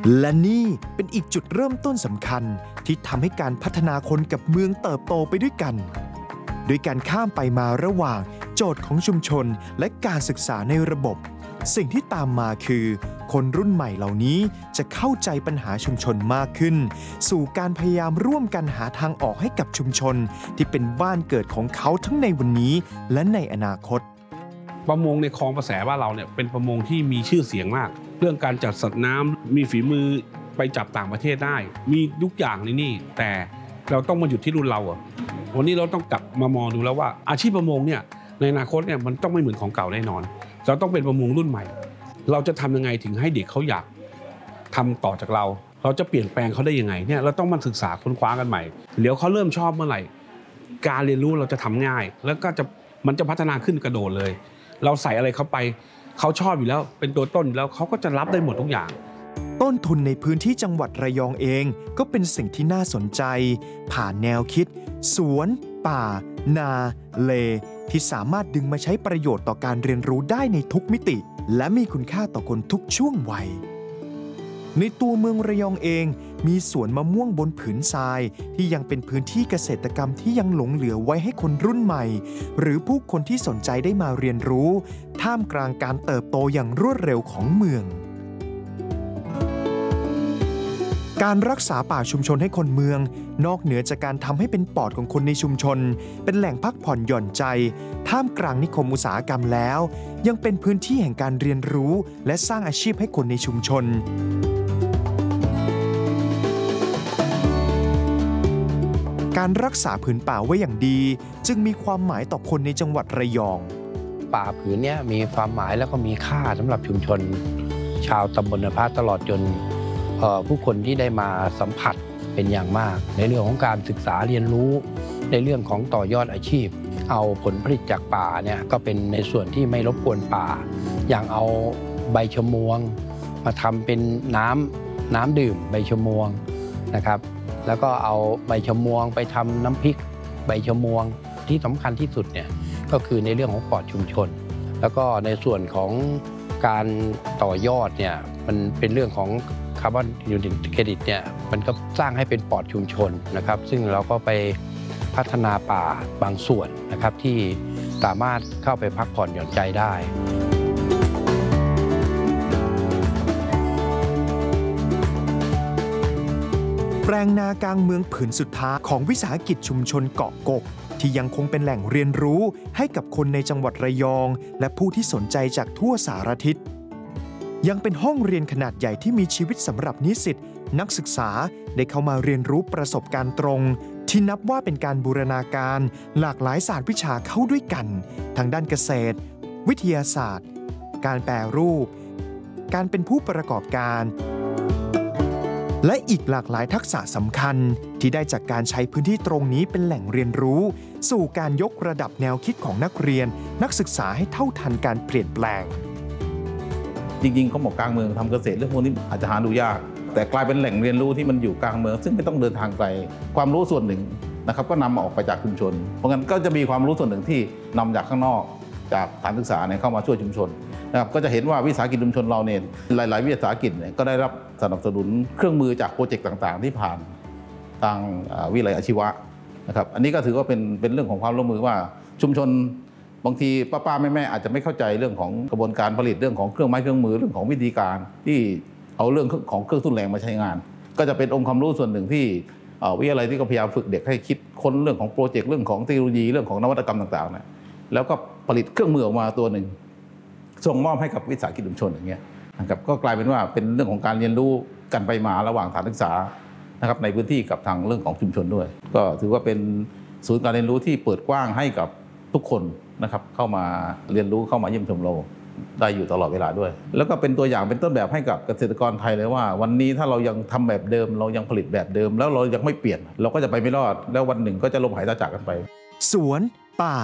และนี่เป็นอีกจุดเริ่มต้นสำคัญที่ทำให้การพัฒนาคนกับเมืองเติบโตไปด้วยกันโดยการข้ามไปมาระหว่างโจทย์ของชุมชนและการศึกษาในระบบสิ่งที่ตามมาคือคนรุ่นใหม่เหล่านี้จะเข้าใจปัญหาชุมชนมากขึ้นสู่การพยายามร่วมกันหาทางออกให้กับชุมชนที่เป็นบ้านเกิดของเขาทั้งในวันนี้และในอนาคตประมงในคลองประแสบ้านเราเนี่ยเป็นประมงที่มีชื่อเสียงมากเรื่องการจับสัตว์น้ำมีฝีมือไปจับต่างประเทศได้มีทุกอย่างในนี่แต่เราต้องมาหยุดที่รุ่นเราวันนี้เราต้องกลับมามองดูแล้วว่าอาชีพประมงเนี่ยในอนาคตเนี่ยมันต้องไม่เหมือนของเก่าแน่นอนเราต้องเป็นประมงรุ่นใหม่เราจะทำยังไงถึงให้เด็กเขาอยากทำต่อจากเราจะเปลี่ยนแปลงเขาได้ยังไงเนี่ยเราต้องมาศึกษาค้นคว้ากันใหม่เดี๋ยวเขาเริ่มชอบเมื่อไหร่การเรียนรู้เราจะทำง่ายแล้วก็มันจะพัฒนาขึ้นกระโดดเลยเราใส่อะไรเข้าไปเขาชอบอยู่แล้วเป็นตัวต้นแล้วเขาก็จะรับได้หมดทุกอย่างต้นทุนในพื้นที่จังหวัดระยองเองก็เป็นสิ่งที่น่าสนใจผ่านแนวคิดสวนป่านาเลที่สามารถดึงมาใช้ประโยชน์ต่อการเรียนรู้ได้ในทุกมิติและมีคุณค่าต่อคนทุกช่วงวัยในตัวเมืองระยองเองมีสวนมะม่วงบนผืนทรายที่ยังเป็นพื้นที่เกษตรกรรมที่ยังหลงเหลือไว้ให้คนรุ่นใหม่หรือผู้คนที่สนใจได้มาเรียนรู้ท่ามกลางการเติบโตอย่างรวดเร็วของเมืองการรักษาป่าชุมชนให้คนเมืองนอกเหนือจากการทำให้เป็นปอดของคนในชุมชนเป็นแหล่งพักผ่อนหย่อนใจท่ามกลางนิคมอุตสาหกรรมแล้วยังเป็นพื้นที่แห่งการเรียนรู้และสร้างอาชีพให้คนในชุมชนการรักษาผืนป่าไว้อย่างดีจึงมีความหมายต่อคนในจังหวัดระยองป่าผืนนี้มีความหมายแล้วก็มีค่าสำหรับชุมชนชาวตำบลนภาตลอดจนผู้คนที่ได้มาสัมผัสเป็นอย่างมากในเรื่องของการศึกษาเรียนรู้ในเรื่องของต่อยอดอาชีพเอาผลผลิตจากป่าเนี่ยก็เป็นในส่วนที่ไม่รบกวนป่าอย่างเอาใบชะมวงมาทำเป็นน้ำดื่มใบชะมวงนะครับแล้วก็เอาใบชะมวงไปทำน้ำพริกใบชะมวงที่สำคัญที่สุดเนี่ยก็คือในเรื่องของปอดชุมชนแล้วก็ในส่วนของการต่อยอดเนี่ยมันเป็นเรื่องของคาร์บอนยูนิตเครดิตเนี่ยมันก็สร้างให้เป็นปอดชุมชนนะครับซึ่งเราก็ไปพัฒนาป่าบางส่วนนะครับที่สามารถเข้าไปพักผ่อนหย่อนใจได้แปลงนากลางเมืองผืนสุดท้ายของวิสาหกิจชุมชนเกาะกกที่ยังคงเป็นแหล่งเรียนรู้ให้กับคนในจังหวัดระยองและผู้ที่สนใจจากทั่วสารทิศยังเป็นห้องเรียนขนาดใหญ่ที่มีชีวิตสำหรับนิสิตนักศึกษาได้เข้ามาเรียนรู้ประสบการณ์ตรงที่นับว่าเป็นการบูรณาการหลากหลายศาสตร์วิชาเข้าด้วยกันทั้งด้านเกษตรวิทยาศาสตร์การแปรรูปการเป็นผู้ประกอบการและอีกหลากหลายทักษะสำคัญที่ได้จากการใช้พื้นที่ตรงนี้เป็นแหล่งเรียนรู้สู่การยกระดับแนวคิดของนักเรียนนักศึกษาให้เท่าทันการเปลี่ยนแปลงจริงๆเขาบอกกลางเมืองทำเกษตรเรื่องพวกนี้อาจจะหาดูยากแต่กลายเป็นแหล่งเรียนรู้ที่มันอยู่กลางเมืองซึ่งไม่ต้องเดินทางไกลความรู้ส่วนหนึ่งนะครับก็นำมาออกไปจากชุมชนเพราะงั้นก็จะมีความรู้ส่วนหนึ่งที่นำจากข้างนอกจากสถานศึกษาเข้ามาช่วยชุมชนนะครับก็จะเห็นว่าวิสาหกิจชุมชนเราเนี่ยหลายๆวิสาหกิจก็ได้รับสนับสนุนเครื่องมือจากโปรเจกต์ต่างๆที่ผ่านทางวิทยาลัยอาชีวะนะครับอันนี้ก็ถือว่าเป็นเรื่องของความร่วมมือว่าชุมชนบางทีป้าแม่อาจจะไม่เข้าใจเรื่องของกระบวนการผลิตเรื่องของเครื่องไม้เครื่องมือเรื่องของวิธีการที่เอาเรื่องของเครื่องทุ่นแรงมาใช้งานก็จะเป็นองค์ความรู้ส่วนหนึ่งที่วิทยาลัยที่ก็พยายามฝึกเด็กให้คิดค้นเรื่องของโปรเจกต์เรื่องของเทคโนโลยีเรื่องของนวัตกรรมต่างๆนะแล้วก็ผลิตเครื่องมือออกมาตัวหนึ่งส่งมอบให้กับวิสาหกิจชุมชนอย่างเงี้ยนะครับก็กลายเป็นว่าเป็นเรื่องของการเรียนรู้กันไปมาระหว่างสถานศึกษานะครับในพื้นที่กับทางเรื่องของชุมชนด้วยก็ถือว่าเป็นศูนย์การเรียนรู้ที่เปิดกว้างให้กับทุกคนนะครับเข้ามาเรียนรู้เข้ามาเยี่ยมชมเราได้อยู่ตลอดเวลาด้วยแล้วก็เป็นตัวอย่างเป็นต้นแบบให้กับเกษตรกรไทยเลยว่าวันนี้ถ้าเรายังทำแบบเดิมเรายังผลิตแบบเดิมแล้วเรายังไม่เปลี่ยนเราก็จะไปไม่รอดแล้ววันหนึ่งก็จะล้มหายตายจากกันไปสวนป่า